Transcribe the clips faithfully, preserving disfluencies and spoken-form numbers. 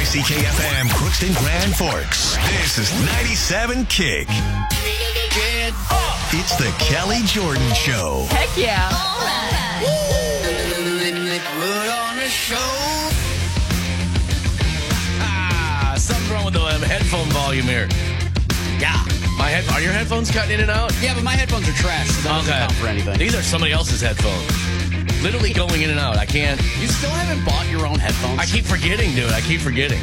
C K F M, Crookston Grand Forks. This is ninety-seven Kick. Get up. It's the Kelly Jordan Show. Heck yeah. All right. Put on a show. Ah, something wrong with the um, headphone volume here. Yeah. My head, are your headphones cutting in and out? Yeah, but my headphones are trash, so that doesn't count for anything. These are somebody else's headphones. Literally going in and out. I can't. You still haven't bought your own headphones? I keep forgetting, dude. I keep forgetting.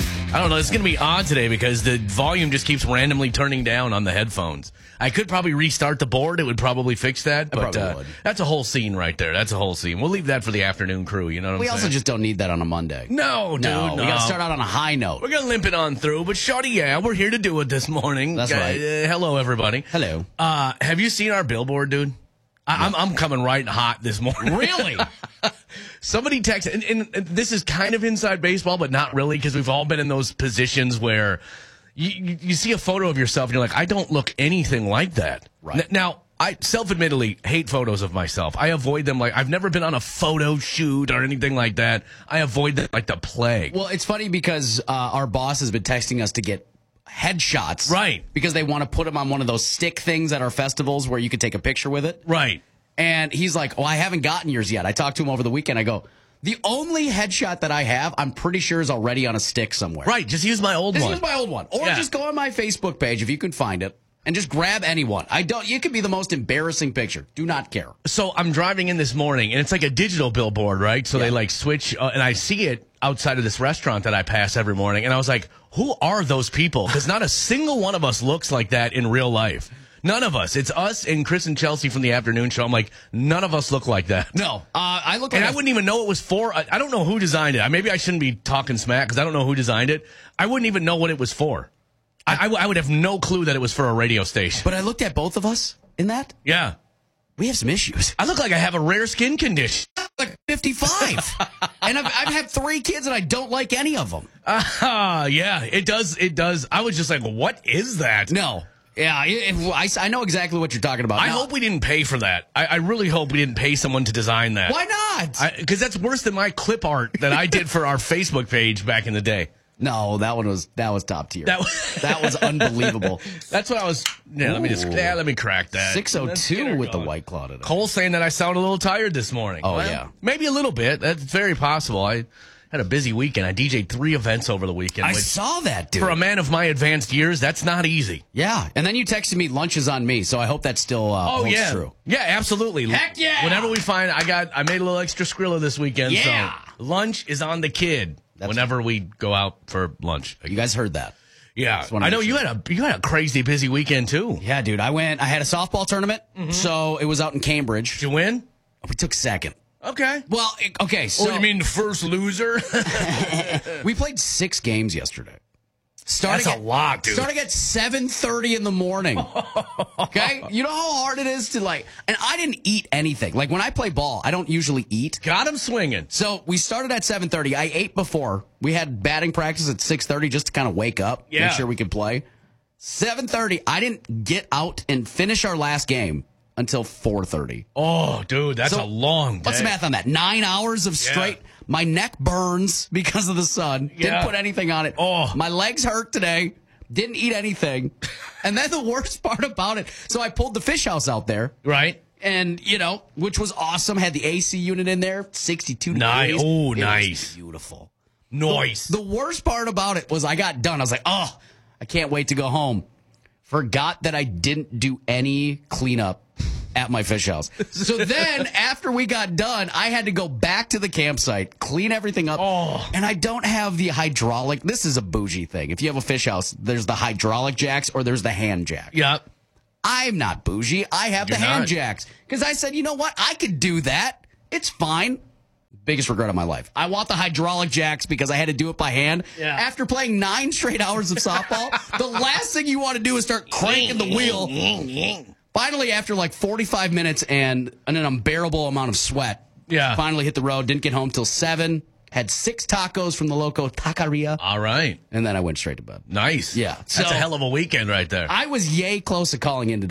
I don't know. It's going to be odd today because the volume just keeps randomly turning down on the headphones. I could probably restart the board. It would probably fix that. But probably uh, would. That's a whole scene right there. That's a whole scene. We'll leave that for the afternoon crew. You know what We I'm also saying? just don't need that on a Monday. No, dude. No, No, we got to start out on a high note. We're going to limp it on through. But, Shawty, yeah, we're here to do it this morning. That's Uh, right. Uh, hello, everybody. Hello. Uh, have you seen our billboard, dude? I, I'm, I'm coming right hot this morning. Really? Somebody texted, and, and, and this is kind of inside baseball, but not really, because we've all been in those positions where you, you, you see a photo of yourself and you're like, I don't look anything like that. Right. N- now, I self-admittedly hate photos of myself. I avoid them like I've never been on a photo shoot or anything like that. I avoid them like the plague. Well, it's funny because uh, our boss has been texting us to get headshots. Right. Because they want to put them on one of those stick things at our festivals where you could take a picture with it. Right. And he's like, oh, I haven't gotten yours yet. I talked to him over the weekend. I go, the only headshot that I have, I'm pretty sure is already on a stick somewhere. Right. Just use my old Just one. use my old one. Or Yeah. just go on my Facebook page if you can find it and just grab anyone. I don't, it could be the most embarrassing picture. Do not care. So I'm driving in this morning, and it's like a digital billboard, right? So Yeah. they like switch, uh, and I see it outside of this restaurant that I pass every morning, and I was like, who are those people? Because not a single one of us looks like that in real life. None of us. It's us and Chris and Chelsea from the afternoon show. I'm like, none of us look like that. No. Uh, I look like And I a- wouldn't even know it was for. I, I don't know who designed it. Maybe I shouldn't be talking smack because I don't know who designed it. I wouldn't even know what it was for. I, I, w- I would have no clue that it was for a radio station. But I looked at both of us in that. Yeah. We have some issues. I look like I have a rare skin condition. Like fifty-five. And I've, I've had three kids and I don't like any of them. Ah, uh, yeah, it does. It does. I was just like, what is that? No. Yeah, it, it- I, I know exactly what you're talking about. I Now- hope we didn't pay for that. I, I really hope we didn't pay someone to design that. Why not? Because that's worse than my clip art that I did for our Facebook page back in the day. No, that one was that was top tier. That was, That was unbelievable. That's what I was. Yeah, let me just. Ooh. Yeah, let me crack that. six oh Let's get two her with the going. White Claw today. Cole saying that I sound a little tired this morning. Oh, Well, yeah. maybe a little bit. That's very possible. I had a busy weekend. I D J'd three events over the weekend. I which, saw that, dude. for a man of my advanced years, that's not easy. Yeah, and then you texted me lunch is on me, so I hope that still uh, Oh holds yeah, true. yeah, absolutely. Heck yeah! Whenever we find, I got, I made a little extra Skrilla this weekend. Yeah. So lunch is on the kid. That's- whenever we go out for lunch. You guys heard that. Yeah, wanna I know make you sure. had a you had a crazy busy weekend too. Yeah, dude. I went. I had a softball tournament, so it was out in Cambridge. Did you win? We took second. Okay. Well, it- okay. So oh, you mean the first loser? we played six games yesterday. Starting That's a at, lot, dude. Starting at seven thirty in the morning. Okay, you know how hard it is to like. And I didn't eat anything. Like when I play ball, I don't usually eat. Got him swinging. So we started at seven thirty. I ate before. We had batting practice at six thirty just to kind of wake up, Yeah. make sure we could play. seven thirty. I didn't get out and finish our last game until four thirty. Oh, dude, that's So, a long day. What's the math on that? Nine hours of straight. Yeah. My neck burns because of the sun. Yeah. Didn't put anything on it. Oh. My legs hurt today. Didn't eat anything. And then the worst part about it, so I pulled the fish house out there. Right? And, you know, which was awesome. Had the A C unit in there, sixty-two Nice. degrees. Oh, It was nice. beautiful. Nice. The worst part about it was I got done. I was like, oh, I can't wait to go home. Forgot that I didn't do any cleanup at my fish house. So then after we got done, I had to go back to the campsite, clean everything up. Oh. And I don't have the hydraulic. This is a bougie thing. If you have a fish house, there's the hydraulic jacks or there's the hand jack. Yep. I'm not bougie. I have You're the hand not. jacks. Because I said, you know what? I could do that. It's fine. Biggest regret of my life. I want the hydraulic jacks because I had to do it by hand. Yeah. After playing nine straight hours of softball, the last thing you want to do is start cranking the wheel. Finally, after like forty-five minutes and an unbearable amount of sweat, Yeah. finally hit the road. Didn't get home till seven. Had six tacos from the Loco Taqueria. All right. And then I went straight to bed. Nice. Yeah. That's So- a hell of a weekend right there. I was yay close to calling in today.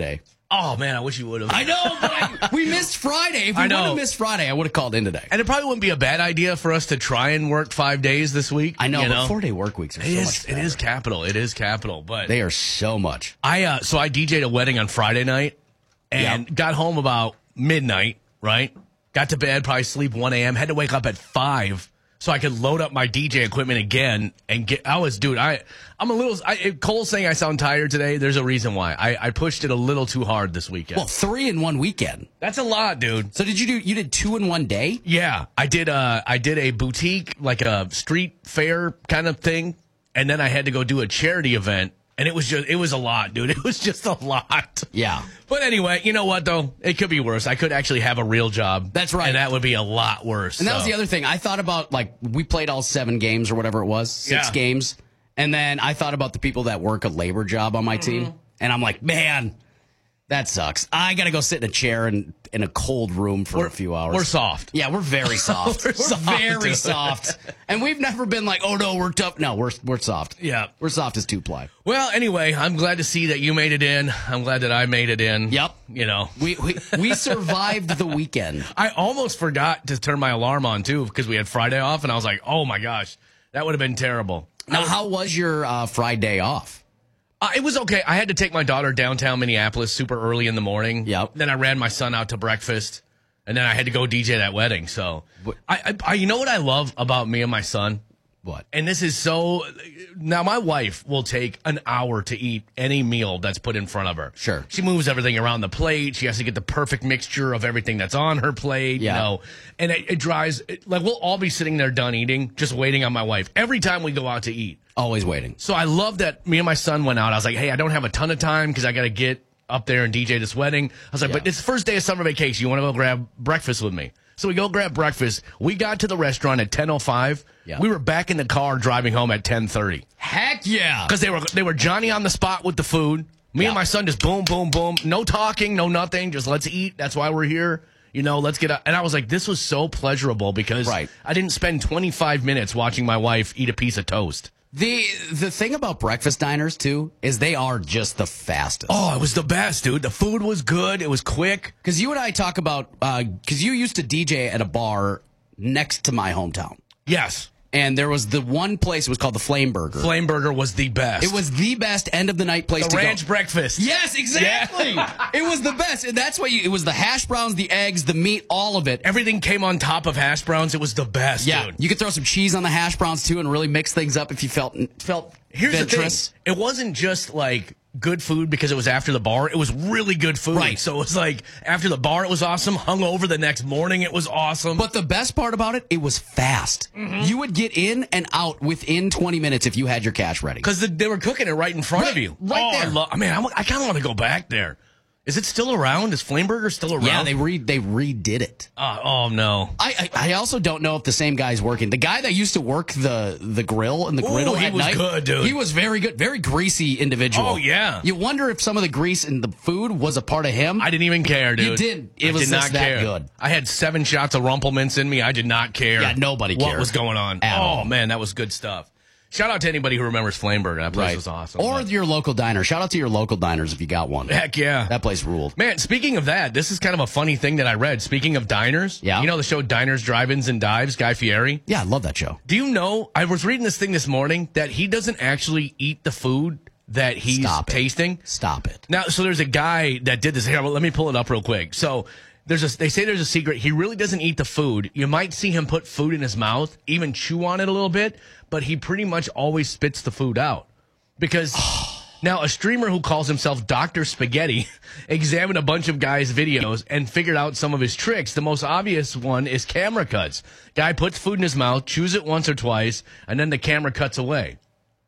Oh, man, I wish you would have. I know, but I, we missed Friday. If we I would know. have missed Friday, I would have called in today. And it probably wouldn't be a bad idea for us to try and work five days this week. I know, you but four-day work weeks are It so is, much it better. is capital. It is capital. But They are so much. I uh, so I D J'd a wedding on Friday night and Yep. got home about midnight, right? Got to bed, probably sleep one a.m., had to wake up at five so I could load up my D J equipment again and get. I was, dude, I, I'm a little. I, if Cole's saying I sound tired today. There's a reason why. I, I pushed it a little too hard this weekend. Well, three in one weekend. That's a lot, dude. So did you do? You did two in one day? Yeah, I did. Uh, I did a boutique, like a street fair kind of thing, and then I had to go do a charity event, and it was just, it was a lot, dude. It was just a lot. Yeah. But anyway, you know what though? It could be worse. I could actually have a real job. That's right. and that would be a lot worse. And that was so. the other thing. I thought about, like, we played all seven games or whatever it was, six Yeah. games. And then I thought about the people that work a labor job on my team. And I'm like, man, that sucks. I got to go sit in a chair in, in a cold room for a few hours. We're soft. Yeah, we're very soft. We're we're soft, very dude. soft. And we've never been like, oh, no, we're tough. No, we're, we're soft. Yeah. We're soft as two-ply. Well, anyway, I'm glad to see that you made it in. I'm glad that I made it in. Yep. You know, We, we, we survived the weekend. I almost forgot to turn my alarm on too because we had Friday off, and I was like, oh my gosh, that would have been terrible. Now, how was your uh, Friday off? Uh, it was okay. I had to take my daughter downtown Minneapolis super early in the morning. Yep. Then I ran my son out to breakfast, and then I had to go D J that wedding. So, What- I, I, I, you know what I love about me and my son? What? And this is so. Now, my wife will take an hour to eat any meal that's put in front of her. Sure. She moves everything around the plate. She has to get the perfect mixture of everything that's on her plate. Yeah. You know, and it, it drives. It, like, we'll all be sitting there done eating, just waiting on my wife every time we go out to eat. Always waiting. So I love that me and my son went out. I was like, hey, I don't have a ton of time because I got to get up there and D J this wedding. I was like, Yeah. but it's the first day of summer vacation. You want to go grab breakfast with me? So we go grab breakfast. We got to the restaurant at ten oh five. Yeah. We were back in the car driving home at ten thirty Heck yeah. because they were they were Johnny on the spot with the food. Me Yeah. and my son just boom, boom, boom. No talking, no nothing. Just let's eat. That's why we're here. You know, let's get up. And I was like, this was so pleasurable because Right. I didn't spend twenty-five minutes watching my wife eat a piece of toast. The the thing about breakfast diners too is they are just the fastest. Oh, it was the best, dude. The food was good. It was quick. Because you and I talk about because you used to D J at a bar next to my hometown, Yes. and there was the one place. It was called the Flame Burger. Flame Burger was the best. It was the best end of the night place the to ranch go. breakfast. Yes, exactly. It was the best, and that's why you. It was the hash browns, the eggs, the meat, all of it. Everything came on top of hash browns. It was the best, Yeah, dude. you could throw some cheese on the hash browns too, and really mix things up if you felt felt. Here's venturous. the thing. It wasn't just like good food because it was after the bar. It was really good food. Right. So it was like after the bar, it was awesome. Hung over the next morning, it was awesome. But the best part about it, it was fast. You would get in and out within twenty minutes if you had your cash ready. because the, they were cooking it right in front Right, of you. right oh, there. I, lo- I mean, I, I kind of want to go back there. Is it still around? Is Flame Burger still around? Yeah, they re they redid it. Uh, oh, no. I, I I also don't know if the same guy's working. The guy that used to work the the grill and the Ooh, griddle he at was night, good, dude. He was very good, very greasy individual. Oh, yeah. You wonder if some of the grease in the food was a part of him. I didn't even care, dude. You didn't. It I was did just not that care. good. I had seven shots of Rumplemints in me. I did not care. Yeah, nobody what cared was going on. at oh all. man, that was good stuff. Shout out to anybody who remembers Flame Burger. That place was awesome. Or But- your local diner. Shout out to your local diners if you got one. heck yeah, That place ruled. man. Speaking of that, this is kind of a funny thing that I read. Speaking of diners, Yeah. you know the show Diners, Drive-Ins, and Dives. Guy Fieri. Yeah, I love that show. Do you know? I was reading this thing this morning that he doesn't actually eat the food that he's Stop it. tasting. Stop it. Now, so there's a guy that did this. Here, let me pull it up real quick. So there's a, they say there's a secret. He really doesn't eat the food. You might see him put food in his mouth, even chew on it a little bit, but he pretty much always spits the food out. Because now a streamer who calls himself Doctor Spaghetti examined a bunch of guys' videos and figured out some of his tricks. The most obvious one is camera cuts. Guy puts food in his mouth, chews it once or twice, and then the camera cuts away.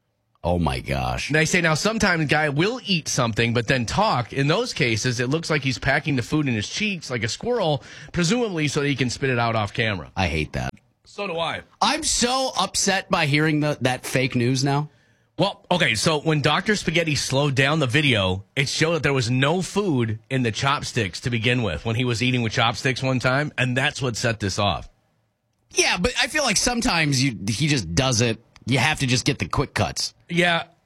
Oh my gosh. And they say now sometimes a guy will eat something but then talk. In those cases, it looks like he's packing the food in his cheeks like a squirrel, presumably so that he can spit it out off camera. I hate that. So do I. I'm so upset by hearing the, that fake news now. Well, okay, so when Doctor Spaghetti slowed down the video, it showed that there was no food in the chopsticks to begin with when he was eating with chopsticks one time, and that's what set this off. Yeah, but I feel like sometimes you he just does it. You have to just get the quick cuts. Yeah,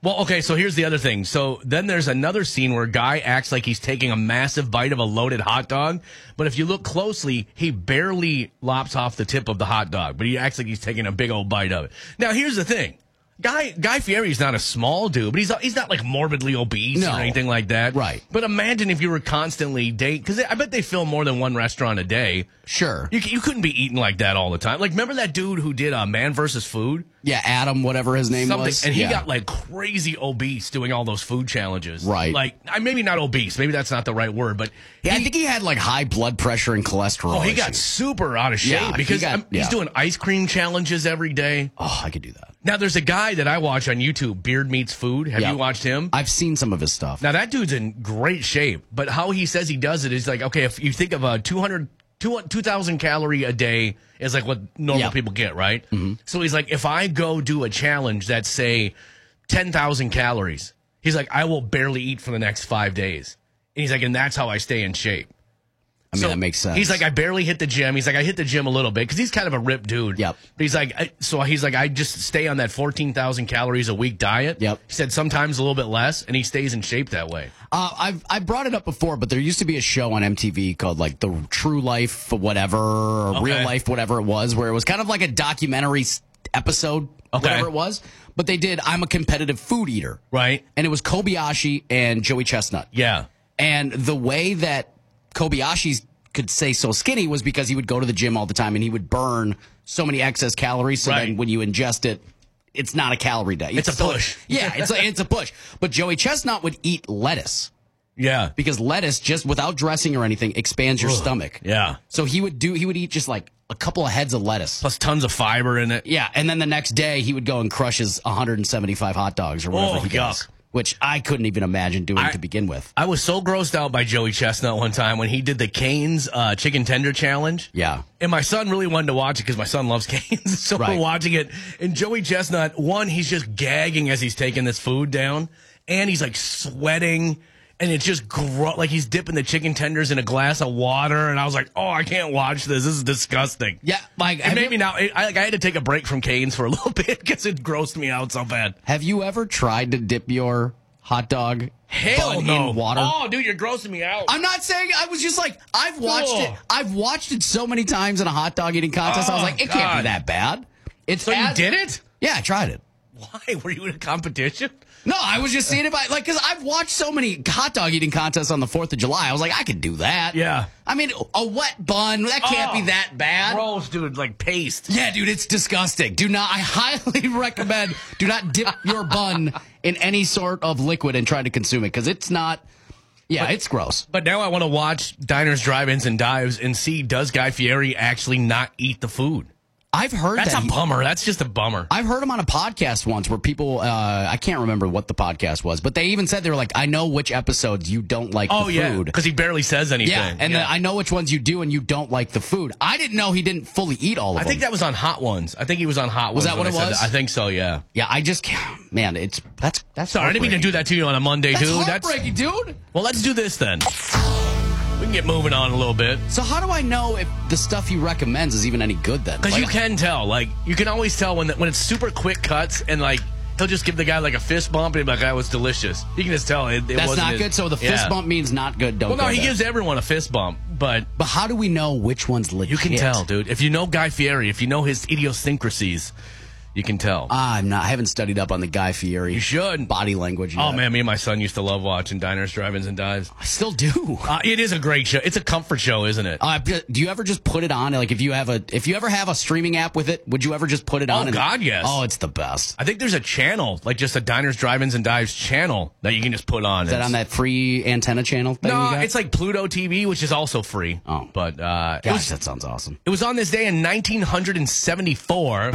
Well, okay, so here's the other thing. So then there's another scene where a guy acts like he's taking a massive bite of a loaded hot dog, but if you look closely, he barely lops off the tip of the hot dog, but he acts like he's taking a big old bite of it. Now, here's the thing. Guy Guy Fieri's not a small dude, but he's he's not like morbidly obese No. or anything like that. Right. But imagine if you were constantly dating, because I bet they film more than one restaurant a day. Sure. You, you couldn't be eating like that all the time. Like, remember that dude who did uh, Man versus Food? Yeah, Adam, whatever his name Something, was. and he yeah. got like crazy obese doing all those food challenges. Right. Like, I maybe not obese. Maybe that's not the right word, but Yeah, he, I think he had like high blood pressure and cholesterol. oh, he got issues. super out of shape Yeah, he because got- um, he's yeah. doing ice cream challenges every day. Oh, I could do that. Now, there's a guy that I watch on YouTube, Beard Meets Food. Have Yeah. you watched him? I've seen some of his stuff. Now, that dude's in great shape, but how he says he does it is like, okay, if you think of a two hundred, two thousand calorie a day is like what normal Yeah. people get, right? Mm-hmm. So he's like, if I go do a challenge that's, say, ten thousand calories, he's like, I will barely eat for the next five days. And he's like, and that's how I stay in shape. I mean, So that makes sense. He's like, I barely hit the gym. He's like, I hit the gym a little bit because he's kind of a ripped dude. Yep. But he's like, I, so he's like, I just stay on that fourteen thousand calories a week diet. Yep. He said sometimes a little bit less, and he stays in shape that way. Uh, I've I brought it up before, but there used to be a show on M T V called like The True Life whatever, or Okay. Real Life whatever it was, where it was kind of like a documentary s- episode, Okay. whatever it was. But they did I'm a competitive food eater, Right. and it was Kobayashi and Joey Chestnut. Yeah. And the way that Kobayashi's could stay so skinny was because he would go to the gym all the time and he would burn so many excess calories. So Right. then when you ingest it, it's not a calorie day. It's a still- push. Yeah, it's a, it's a push. But Joey Chestnut would eat lettuce Yeah. because lettuce, just without dressing or anything, expands your stomach. Yeah. So he would do. He would eat just like a couple of heads of lettuce. Plus tons of fiber in it. Yeah, and then the next day he would go and crush his one hundred seventy-five hot dogs or whatever Oh, he does, yuck. which I couldn't even imagine doing I- to begin with. I was so grossed out by Joey Chestnut one time when he did the Cane's uh, chicken tender challenge. Yeah. And my son really wanted to watch it because my son loves Cane's. So Right. we're watching it. And Joey Chestnut, one, he's just gagging as he's taking this food down. And he's like sweating. And it's just gro- like he's dipping the chicken tenders in a glass of water. And I was like, oh, I can't watch this. This is disgusting. Yeah, like It have made you- me now. It, I, like, I had to take a break from Cane's for a little bit because it grossed me out so bad. Have you ever tried to dip your hot dog Hell bun no. in water? Oh, dude, you're grossing me out. I'm not saying. I was just like I've watched Oh. it. I've watched it so many times in a hot dog eating contest. I was Oh, like, it can't be God. that bad. It's so you as- did it? Yeah, I tried it. Why? Were you in a competition? No, I was just seeing it by like because I've watched so many hot dog eating contests on the Fourth of July. I was like, I could do that. Yeah. I mean, a wet bun that can't Oh, be that bad. Gross, dude, like paste. Yeah, dude, it's disgusting. Do not. I highly recommend. Do not dip your bun in any sort of liquid and try to consume it because it's not. Yeah, it's gross. But now I want to watch Diners, Drive-Ins, and Dives and see, does Guy Fieri actually not eat the food? I've heard That's that a he- bummer. That's just a bummer. I've heard him on a podcast once where people, uh, I can't remember what the podcast was, but they even said they were like, I know which episodes you don't like Oh, the yeah, food. because he barely says anything. Yeah, and then I know which ones you do and you don't like the food. I didn't know he didn't fully eat all of I them. think that was on Hot Ones. I think he was on Hot Was Ones. that what when it I said was? that. I think so, yeah. yeah, I just can't. Man, it's that's that's. Sorry, I didn't mean to do that to you on a Monday, That's dude. heartbreaking, dude. Well, let's do this then. We can get moving on a little bit. So how do I know if the stuff he recommends is even any good then? Because Like, you can tell. Like, you can always tell when the, when it's super quick cuts and, like, he'll just give the guy, like, a fist bump and he'll be like, that was delicious. You can just tell it, it that's wasn't not his- good. So the Yeah. fist bump means not good. Don't. Well, no, go he there. gives everyone a fist bump, but But how do we know which one's legit? you can tell, dude. If you know Guy Fieri, if you know his idiosyncrasies, you can tell. Ah, I'm not. I haven't studied up on the Guy Fieri. You should. Body language. Oh, yet. man, me and my son used to love watching Diners, Drive-Ins, and Dives. I still do. Uh, it is a great show. It's a comfort show, isn't it? Uh, do you ever just put it on? Like if you have a, if you ever have a streaming app with it, would you ever just put it on? Oh, and- God, yes. Oh, it's the best. I think there's a channel, like just a Diners, Drive-Ins, and Dives channel that you can just put on. Is that on that free antenna channel thing? No, you got? it's like Pluto T V, which is also free. Oh. But uh, it, Gosh, was, that sounds awesome. it was on this day in nineteen seventy-four.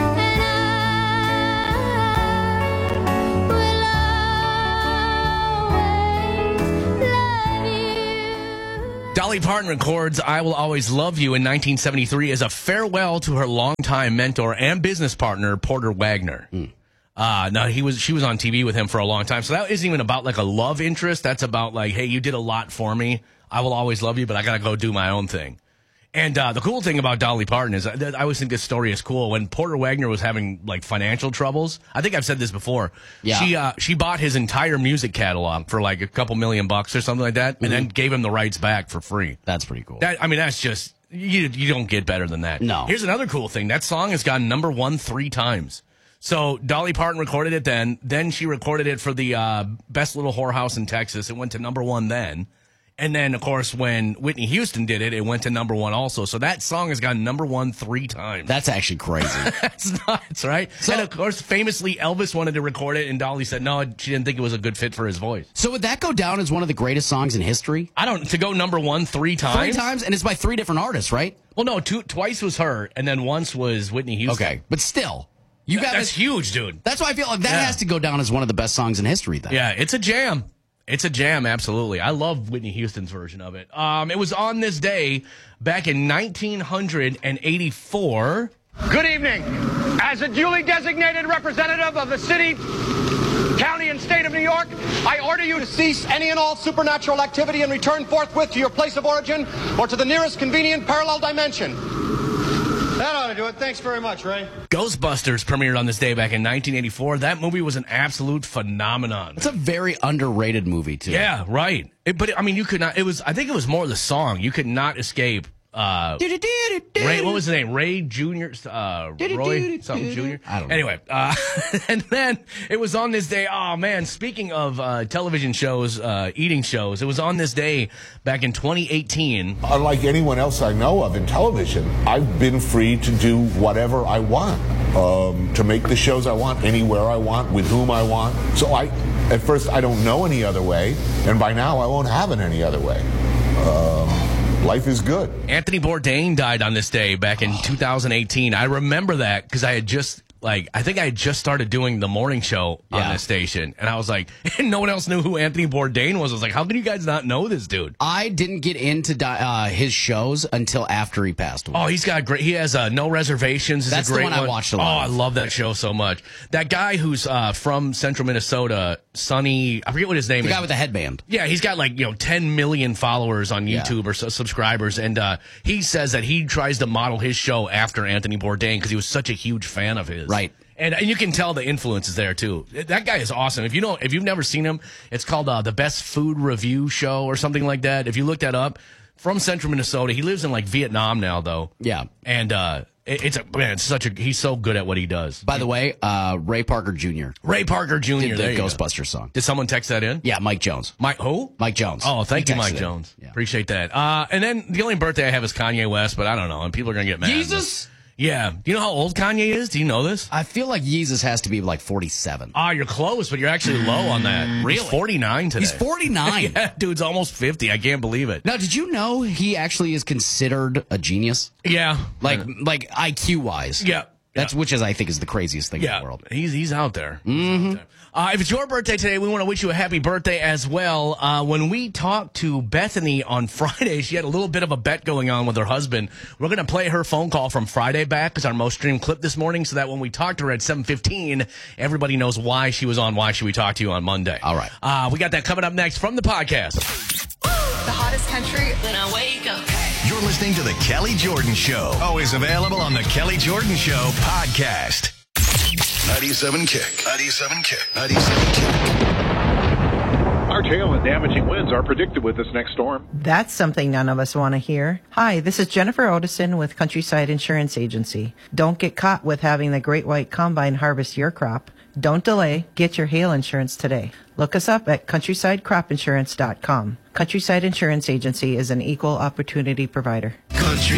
Dolly Parton records I Will Always Love You in nineteen seventy-three as a farewell to her longtime mentor and business partner, Porter Wagner. Mm. Uh, no, he was, she was on T V with him for a long time. So that isn't even about like a love interest. That's about like, hey, you did a lot for me. I will always love you, but I got to go do my own thing. And uh, the cool thing about Dolly Parton is, I always think this story is cool. When Porter Wagner was having like financial troubles, I think I've said this before. Yeah. She uh, she bought his entire music catalog for like a couple million bucks or something like that, mm-hmm. and then gave him the rights back for free. That's pretty cool. That I mean, that's just you. You don't get better than that. No. Here's another cool thing. That song has gotten number one three times. So Dolly Parton recorded it then. Then she recorded it for the uh, Best Little Whorehouse in Texas. It went to number one then. And then, of course, when Whitney Houston did it, it went to number one also. So that song has gone number one three times. That's actually crazy. That's nuts, right? So, and, of course, famously, Elvis wanted to record it, and Dolly said no, she didn't think it was a good fit for his voice. So would that go down as one of the greatest songs in history? I don't, to go number one three times? Three times? And it's by three different artists, right? Well, no, two, twice was her, and then once was Whitney Houston. Okay, but still. You got That's huge, dude. That's why I feel like that Yeah. has to go down as one of the best songs in history, then. Yeah, it's a jam. It's a jam, absolutely. I love Whitney Houston's version of it. Um, it was on this day back in nineteen eighty-four. Good evening. As a duly designated representative of the city, county, and state of New York, I order you to cease any and all supernatural activity and return forthwith to your place of origin or to the nearest convenient parallel dimension. That ought to do it. Thanks very much, Ray. Ghostbusters premiered on this day back in nineteen eighty-four. That movie was an absolute phenomenon. It's a very underrated movie, too. Yeah, right. It, but, I mean, you could not, it was, I think it was more the song. You could not escape. Uh, Ray, what was his name? Ray Junior, uh, Roy something Junior. I don't know. Anyway, uh, and then it was on this day. Oh man, speaking of uh, television shows, uh, eating shows, it was on this day back in twenty eighteen. Unlike anyone else I know of in television, I've been free to do whatever I want, um, to make the shows I want, anywhere I want, with whom I want. So I, at first, I don't know any other way, and by now I won't have it any other way. Um, Life is good. Anthony Bourdain died on this day back in two thousand eighteen. I remember that because I had just, like, I think I had just started doing the morning show on Yeah. this station. And I was like, and no one else knew who Anthony Bourdain was. I was like, how can you guys not know this dude? I didn't get into di- uh, his shows until after he passed away. Oh, he's got great. He has uh, No Reservations. Is That's a the great one I watched a lot Oh, I of. love that show so much. That guy who's uh, from Central Minnesota, Sonny, I forget what his name the is. guy with the headband. Yeah, he's got like, you know, ten million followers on Yeah. YouTube or so, subscribers. And uh, he says that he tries to model his show after Anthony Bourdain because he was such a huge fan of his. Right. And, and you can tell the influence is there too. That guy is awesome. If you know, if you've never seen him, it's called uh, the Best Food Review Show or something like that. If you look that up, from Central Minnesota, he lives in like Vietnam now though. Yeah. And uh, it, it's a man. It's such a he's so good at what he does. By the way, uh, Ray Parker Junior Ray Parker Junior did there the you go. Ghostbusters song. Did someone text that in? Yeah, Mike Jones. Mike who? Mike Jones. Oh, thank He you, texted Mike it. Jones. Yeah. Appreciate that. Uh, and then the only birthday I have is Kanye West, but I don't know, and people are gonna get mad. Jesus? Yeah. Do you know how old Kanye is? Do you know this? I feel like Yeezus has to be like forty-seven. Ah, you're close, but you're actually low on that. Really? He's forty-nine today. He's forty-nine. Yeah, dude's almost fifty. I can't believe it. Now, did you know he actually is considered a genius? Yeah. Like, like I Q wise. Yeah. That's Yeah. which is I think is the craziest thing Yeah, in the world. he's he's out there. Mm-hmm. Out there. Uh, if it's your birthday today, we want to wish you a happy birthday as well. Uh, when we talked to Bethany on Friday, she had a little bit of a bet going on with her husband. We're going to play her phone call from Friday back as our most streamed clip this morning, so that when we talk to her at seven fifteen, everybody knows why she was on Why Should We Talk to You on Monday. All right. Uh, we got that coming up next from the podcast. The hottest country when I wake up. You're listening to The Kelly Jordan Show. Always available on The Kelly Jordan Show podcast. ninety-seven Kick. ninety-seven Kick. ninety-seven Kick. Large hail and damaging winds are predicted with this next storm. That's something none of us want to hear. Hi, this is Jennifer Otison with Countryside Insurance Agency. Don't get caught with having the Great White Combine harvest your crop. Don't delay. Get your hail insurance today. Look us up at countryside crop insurance dot com. Countryside Insurance Agency is an equal opportunity provider. Country